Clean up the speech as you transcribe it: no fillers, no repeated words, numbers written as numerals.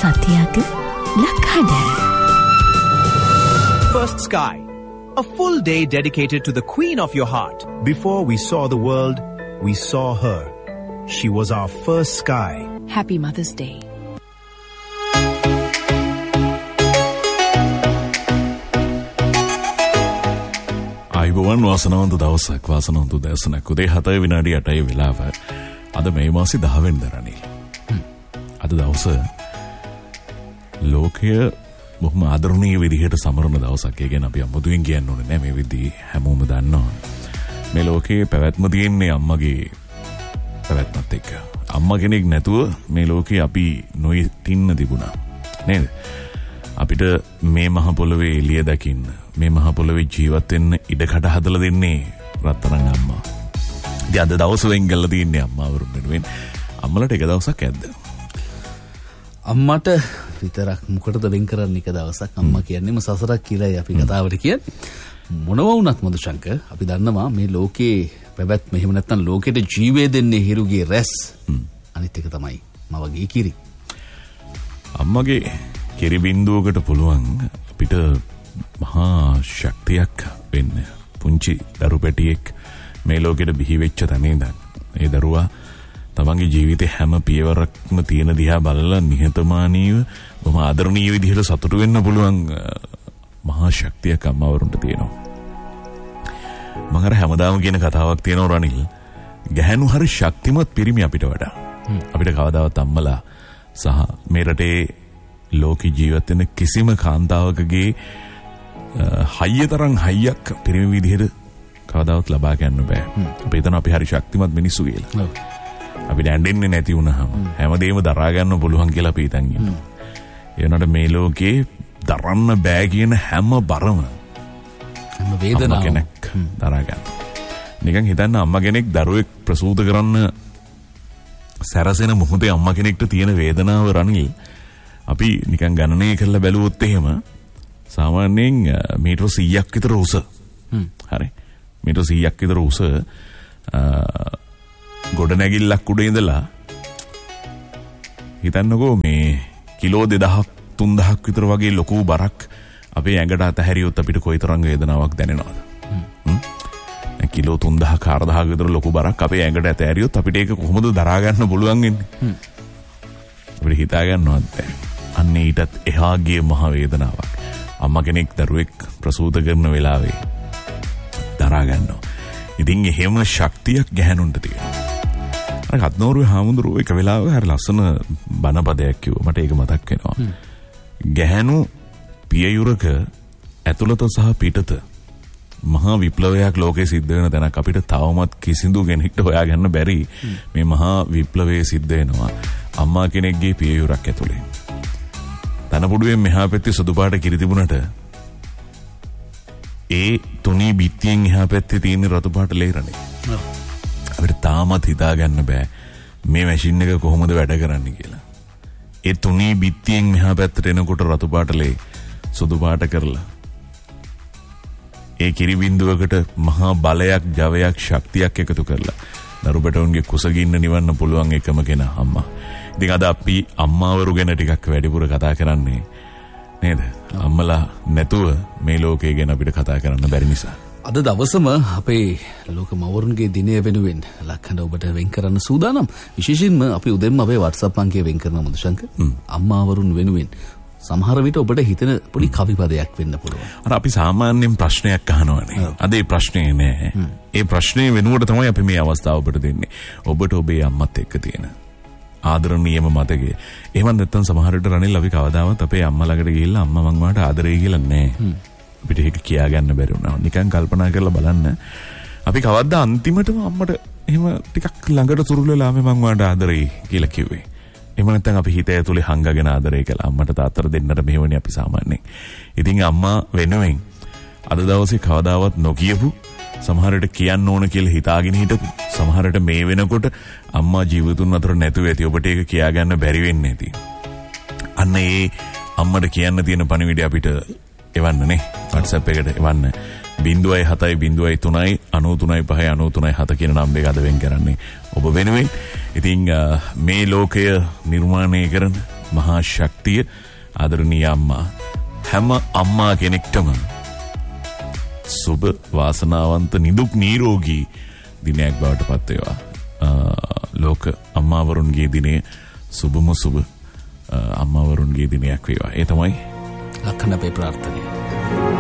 සතියක ලක්හඬ. First Sky, a full day dedicated to the queen of your heart. Before we saw the world, we saw her. She was our first sky. Happy Mother's Day. අයිබෝවන් වාසනාවන්ත දවසක් වාසනාවන්ත දවසක් උදේ 7 විනාඩි 8යි වෙලාව. අද මේ මාසේ 10 වෙනිදා රනිල්. අද දවස ලෝකය බොහොම ආදරණීය විදිහට සමරන දවසක්. ඒ කියන්නේ අපි අමුතුවෙන් කියන්න ඕනේ නෑ මේ විදිහ හැමෝම දන්නවා. මේ ලෝකේ පැවැත්ම තියෙන්නේ අම්මගේ පැවැත්මත් එක්ක. අම්මා කෙනෙක් නැතුව මේ ලෝකේ අපි නොඉන්න තිබුණා. නේද? අපිට මේ මහ පොළවේ එළිය දකින්න මේ මහ පොළවේ ජීවත් වෙන්න ඉඩකඩ හදලා දෙන්නේ රත්තරන් අම්මා. ඉතින් අද දවස වෙන් කරලා තියන්නේ අම්මාවරුන් වෙනුවෙන්. අම්මලට එක දවසක් ඇද්ද? අම්මට විතරක් මොකටද වෙන් කරන්නේ එක දවසක්? අම්මා කියන්නේම සසරක් කියලායි අපි කතාවට කියන්නේ. මොනවා වුණත් මදුශංක අපි දන්නවා මේ ලෝකේ පැවැත්ම එහෙම නැත්නම් ලෝකෙට ජීවය දෙන්නේ හිරුගේ රැස්. අනිත් එක තමයි මවගේ කිරි. අම්මගේ කිරි බින්දුවකට පුළුවන් අපිට මහා ශක්තියක් වෙන්න. පුංචි දරු පැටියෙක් මේ ලෝකෙට බිහි වෙච්ච තැන ඉඳන් ඒ දරුවා තමන්ගේ ජීවිතේ හැම පියවරක්ම තියෙන දිහා බලලා නිහතමානීව බොහොම ආදරණීය විදිහට සතුටු වෙන්න පුළුවන් මහා ශක්තියක් අම්මවරුන්ට තියෙනවා. මම අර හැමදාම කියන කතාවක් තියෙනවා රනිල්. ගැහැණු හරි ශක්තිමත් පිරිමි අපිට වඩා. අපිට කවදාවත් අම්මලා සහ මේ රටේ ලෝකේ ජීවත් වෙන කිසිම කාන්තාවකගේ හයිය තරම් හයියක් පිරිමි විදිහට කවදාවත් ලබා ගන්න බෑ. අපි හිතන අපි හරි ශක්තිමත් මිනිස්සු කියලා. අපිට ඇඬෙන්නේ නැති වුණාම හැමදේම දරා ගන්න පුළුවන් කියලා අපි හිතන් ඉන්නවා. ඒ වුණාට මේ ලෝකේ දරන්න බෑ කියන හැම බරම හැම වේදනාවක් කෙනෙක් දරා ගන්න. නිකන් හිතන්න අම්මා කෙනෙක් දරුවෙක් ප්‍රසූත කරන්න සැරසෙන මොහොතේ අම්මා කෙනෙක්ට තියෙන වේදනාව රනිල් අපි නිකන් ගණනය කරලා බැලුවොත් එහෙම සාමාන්‍යයෙන් මීටර 100ක් විතර උස. හරි. මීටර 100ක් විතර උස ගොඩ නැගිල්ලක් උඩ ඉඳලා හිතන්නකෝ මේ කිලෝ 2000ක් 3000ක් විතර වගේ ලොකු බරක් අපේ ඇඟට අතහැරියොත් අපිට කොයිතරම් වේදනාවක් දැනෙනවද? කිලෝ 3000 4000ක් විතර ලොකු බරක් අපේ ඇඟට අතහැරියොත් අපිට ඒක කොහොමද දරා ගන්න පුළුවන් වෙන්නේ? අපිට හිතා ගන්නවත් බැහැ. අන්න ඊටත් එහා ගිය මහ වේදනාවක් අම්මා කෙනෙක් දරුවෙක් ප්‍රසූත කරන වෙලාවේ දරා ගන්නවා. ඉතින් එහෙම ශක්තියක් ගැහැණුන්ට තියෙනවා. අර කත්නෝරුවේ හාමුදුරුවෝ එක වෙලාවක හරි ලස්සන බණපදයක් කිව්වා. මට ඒක මතක් වෙනවා. ගැහැණු පියයුරක ඇතුළත සහ පිටත මහා විප්ලවයක් ලෝකේ සිද්ධ වෙන තැනක් අපිට තවමත් කිසිදු කෙනෙක්ට හොයාගන්න බැරි මේ මහා විප්ලවයේ සිද්ධ වෙනවා අම්මා කෙනෙක්ගේ පියයුරක් ඇතුලේ. තනපුඩුවෙන් මෙහා පැත්තේ සුදු පාට කිරි තිබුණට ඒ තුනී බිත්තියෙන් එහා පැත්තේ තියෙන රතු පාට ලේරනේ. අපිට තාමත් හිතා ගන්න බෑ මේ මැෂින් එක කොහොමද වැඩ කරන්නේ කියලා. ඒ තුනී බිත්තියෙන් මෙහා පැත්තට එනකොට රතු පාට ලේ සුදු පාට කරලා ඒ කිරි බින්දුවකට මහා බලයක්, ජවයක්, ශක්තියක් එකතු කරලා දරු පැටවුන්ගේ කුසගින්න නිවන්න පුළුවන් එකම කෙනා අම්මා. ඉතින් අද අපි අම්මාවරු ගැන ටිකක් වැඩිපුර කතා කරන්නේ නේද? අම්මලා නැතුව මේ ලෝකය ගැන අපිට කතා කරන්න බැරි නිසා. අද දවසම අපේ ලෝක මවරුන්ගේ දිනය වෙනුවෙන් ලක්හඬ ඔබට වෙන් කරන්න සූදානම්. විශේෂයෙන්ම අපි උදෙන්ම අපේ WhatsApp අංකය වෙන් කරන මදුශංක අම්මාවරුන් වෙනුවෙන් සමහර විට ඔබට හිතෙන පොඩි කවිපදයක් වෙන්න පුළුවන්. අර අපි සාමාන්‍යයෙන් ප්‍රශ්නයක් අහනවානේ. අද ඒ ප්‍රශ්නේ නෑ. ඒ ප්‍රශ්නේ වෙනුවට තමයි අපි මේ අවස්ථාව ඔබට දෙන්නේ. ඔබට ඔබේ අම්මත් එක්ක තියෙන ආදරණීයම මතකය. එහෙම නැත්නම් සමහර විට රනිල් අපි කවදාවත් අපේ අම්මා ළඟට ගිහිල්ලා අම්මා මං වාට ආදරෙයි කියලා නෑ. අපිට ඒක කියා ගන්න බැරි වුණා. නිකන් කල්පනා කරලා බලන්න. අපි කවද්ද අන්තිමටම අම්මට එහෙම ටිකක් ළඟට තුරුල වෙලා මං වාට ආදරෙයි කියලා කිව්වේ. එහෙම නැත්නම් අපි හිත ඇතුලේ හංගගෙන ආදරය කළා. අම්මට තාත්තට දෙන්නට මෙහෙවනේ අපි සාමාන්‍යයෙන්. ඉතින් අම්මා වෙනුවෙන් අද දවසේ කවදාවත් නොකියපු සමහරට කියන්න ඕන කියලා හිතාගෙන හිටපු සමහරට මේ වෙනකොට අම්මා ජීවිතුන් අතර නැතුව ඇති ඔබට ඒක කියා ගන්න බැරි වෙන්නේ නැති. අන්න ඒ අම්මට කියන්න තියෙන පණිවිඩය අපිට එවන්න නේ. WhatsApp එකට එවන්න. 0.7.3.93.5.93.7 කියන නම්බර එක අද වෙන් කරන්නේ ඔබ වෙනුවෙන්. ඉතින් මේ ලෝකය නිර්මාණය කරන මහා ශක්තිය ආදරණීය අම්මා හැම අම්මා කෙනෙක්ටම සුබ වාසනාවන්ත නිදුක් නිරෝගී දිනයක් බවට පත් වේවා. ලෝක අම්මාවරුන්ගේ දිනේ සුබම සුබ අම්මාවරුන්ගේ දිනයක් වේවා. ඒ තමයි ලක්ෂණ අපේ ප්‍රාර්ථනය.